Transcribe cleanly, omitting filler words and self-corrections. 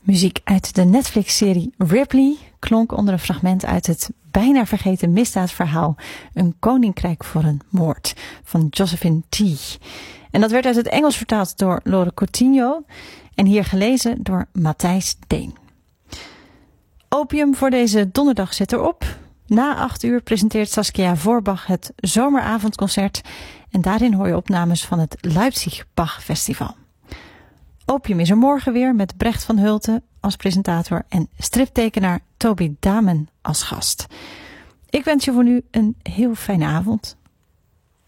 Muziek uit de Netflix-serie Ripley klonk onder een fragment uit het bijna vergeten misdaadverhaal Een koninkrijk voor een moord van Josephine T. En dat werd uit het Engels vertaald door Lore Coutinho en hier gelezen door Matthijs Deen. Opium voor deze donderdag zit erop. Na 8 uur presenteert Saskia Vorbach het zomeravondconcert en daarin hoor je opnames van het Leipzig Bach Festival. Opium is er morgen weer met Brecht van Hulten als presentator en striptekenaar Toby Damen als gast. Ik wens je voor nu een heel fijne avond.